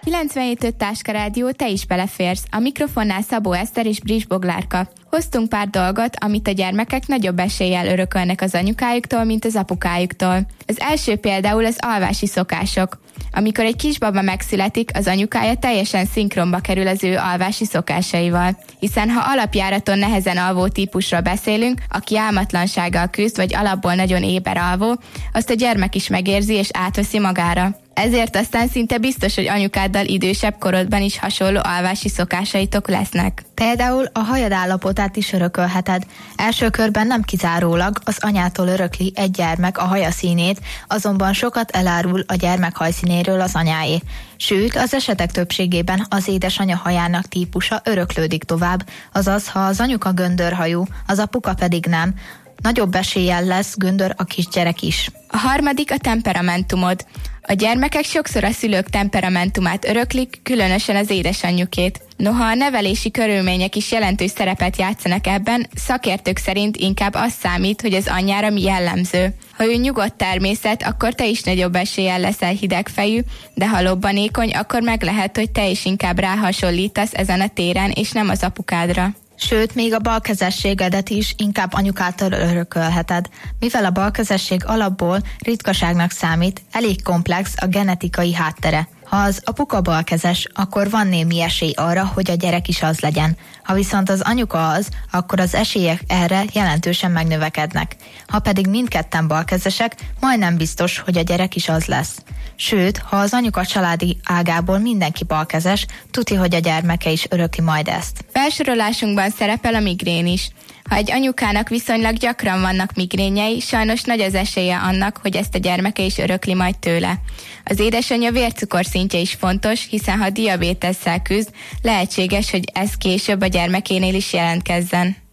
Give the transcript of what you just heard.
97.5 Táska Rádió, te is beleférsz. A mikrofonnál Szabó Eszter és Bris Boglárka. Hoztunk pár dolgot, amit a gyermekek nagyobb eséllyel örökölnek az anyukájuktól, mint az apukájuktól. Az első például az alvási szokások. Amikor egy kisbaba megszületik, az anyukája teljesen szinkronba kerül az ő alvási szokásaival. Hiszen ha alapjáraton nehezen alvó típusról beszélünk, aki álmatlansággal küzd, vagy alapból nagyon éber alvó, azt a gyermek is megérzi és átveszi magára. Ezért aztán szinte biztos, hogy anyukáddal idősebb korodban is hasonló alvási szokásaitok lesznek. Például a hajad állapotát is örökölheted. Első körben nem kizárólag az anyától örökli egy gyermek a haja színét, azonban sokat elárul a gyermek hajszínéről az anyáé. Sőt, az esetek többségében az édesanya hajának típusa öröklődik tovább, azaz, ha az anyuka göndörhajú, az apuka pedig nem, nagyobb eséllyel lesz göndör a kisgyerek is. A harmadik a temperamentumod. A gyermekek sokszor a szülők temperamentumát öröklik, különösen az édesanyjukét. Noha a nevelési körülmények is jelentős szerepet játszanak ebben, szakértők szerint inkább az számít, hogy az anyjára mi jellemző. Ha ő nyugodt természet, akkor te is nagyobb eséllyel leszel hidegfejű, de ha lobbanékony, akkor meg lehet, hogy te is inkább ráhasonlítasz ezen a téren, és nem az apukádra. Sőt, még a balkezességedet is inkább anyukától örökölheted. Mivel a balkezesség alapból ritkaságnak számít, elég komplex a genetikai háttere. Ha az apuka balkezes, akkor van némi esély arra, hogy a gyerek is az legyen. Ha viszont az anyuka az, akkor az esélyek erre jelentősen megnövekednek. Ha pedig mindketten balkezesek, majdnem biztos, hogy a gyerek is az lesz. Sőt, ha az anyuka családi ágából mindenki balkezes, tuti, hogy a gyermeke is örökli majd ezt. Felsorolásunkban szerepel a migrén is. Ha egy anyukának viszonylag gyakran vannak migrényei, sajnos nagy az esélye annak, hogy ezt a gyermeke is örökli majd tőle. Az édesanyja vércukorszintje is fontos, hiszen ha diabétesszel küzd, lehetséges, hogy ez később a gyermekénél is jelentkezzen.